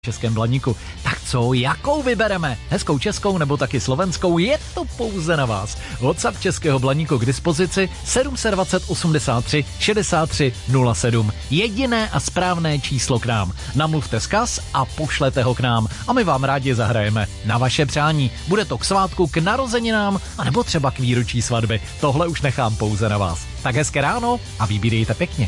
Českém Blaníku. Tak co, jakou vybereme? Hezkou českou nebo taky slovenskou? Je to pouze na vás. WhatsApp Českého Blaníku k dispozici 720 83 63 07. Jediné a správné číslo k nám. Namluvte vzkaz a pošlete ho k nám. A my vám rádi zahrajeme na vaše přání. Bude to k svátku, k narozeninám, anebo třeba k výročí svatby. Tohle už nechám pouze na vás. Tak hezké ráno a vybírejte pěkně.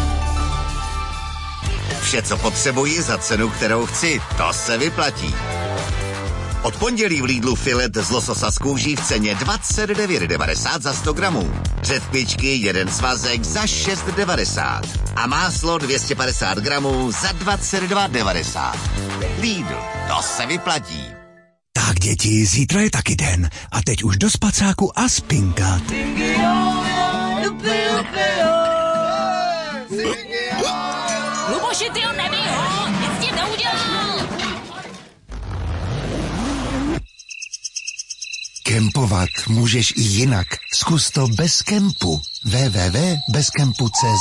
Vše, co potřebuji za cenu, kterou chci, to se vyplatí. Od pondělí v Lidlu filet z lososa z kůží v ceně 29,90 za 100 gramů. Řetkvičky, jeden svazek za 6,90. A máslo 250 gramů za 22,90. Lidl, to se vyplatí. Tak děti, zítra je taky den. A teď už do spacáku a spinkat. Luboši, tyjo, nebij ho! Nic s tím neudělal! Kempovat můžeš i jinak. Zkus to bez kempu. www.bezkempu.cz.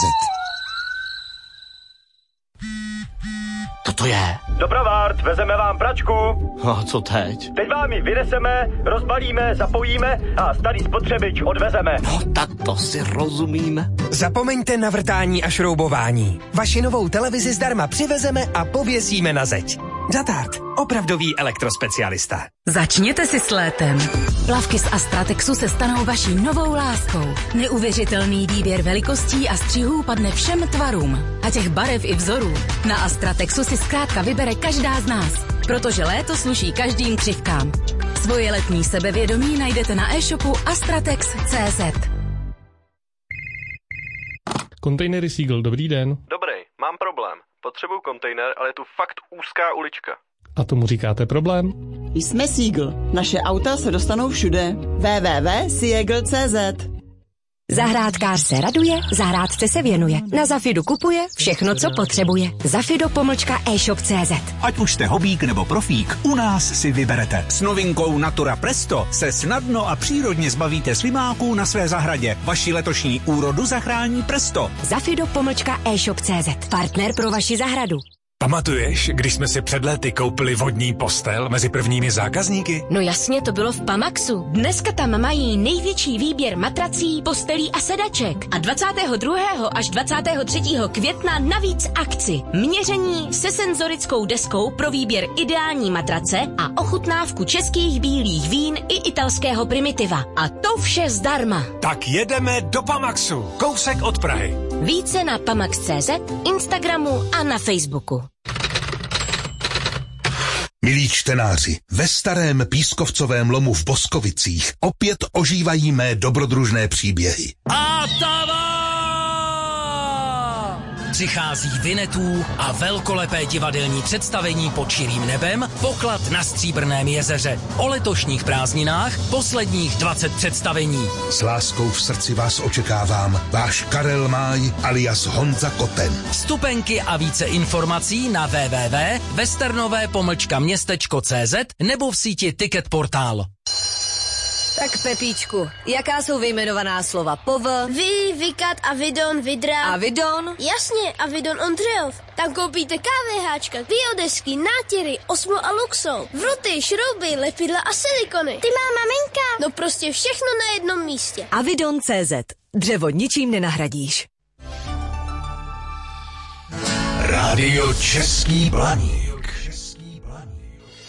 Co to je? Doprovard, vezeme vám pračku. A co teď? Teď vám ji vyneseme, rozbalíme, zapojíme a starý spotřebič odvezeme. No tak to si rozumíme. Zapomeňte na vrtání a šroubování. Vaši novou televizi zdarma přivezeme a pověsíme na zeď. Zatart, opravdový elektrospecialista. Začněte si s létem. Plavky z Astratexu se stanou vaší novou láskou. Neuvěřitelný výběr velikostí a střihů padne všem tvarům. A těch barev i vzorů. Na Astratexu si zkrátka vybere každá z nás. Protože léto sluší každým křivkám. Svoje letní sebevědomí najdete na e-shopu astratex.cz. Kontejnery Seagull, dobrý den. Dobrý, mám problém. Potřebuju kontejner, ale je tu fakt úzká ulička. A tomu říkáte problém? Jsme Seagull. Naše auta se dostanou všude. www.seagull.cz. Zahrádkář se raduje, zahrádce se věnuje. Na Zafidu kupuje všechno, co potřebuje. Zafido.e-shop.cz. Ať už jste hobík nebo profík, u nás si vyberete. S novinkou Natura Presto se snadno a přírodně zbavíte slimáků na své zahradě. Vaši letošní úrodu zachrání Presto. Zafido.e-shop.cz. Partner pro vaši zahradu. Pamatuješ, když jsme si před lety koupili vodní postel mezi prvními zákazníky? No jasně, to bylo v Pamaxu. Dneska tam mají největší výběr matrací, postelí a sedaček. A 22. až 23. května navíc akci. Měření se senzorickou deskou pro výběr ideální matrace a ochutnávku českých bílých vín i italského primitiva. A to vše zdarma. Tak jedeme do Pamaxu, kousek od Prahy. Více na pamax.cz, Instagramu a na Facebooku. Milí čtenáři, ve starém pískovcovém lomu v Boskovicích opět ožívají mé dobrodružné příběhy. A přichází Vinetů a velkolepé divadelní představení Pod širým nebem, Poklad na Stříbrném jezeře. O letošních prázdninách posledních 20 představení. S láskou v srdci vás očekávám, váš Karel Máj alias Honza Koten. Vstupenky a více informací na www.westernové-městečko.cz nebo v síti Ticket Portál. Tak Pepíčku, jaká jsou vyjmenovaná slova vykat, avidon, vidra. Avidon? Jasně, avidon Ondřejov. Tam koupíte KVHčka, biodesky, nátěry, Osmo a Luxol, vruty, šrouby, lepidla a silikony. Ty má maminka. No prostě všechno na jednom místě. Avidon.cz. Dřevo ničím nenahradíš. Rádio Český Blaník.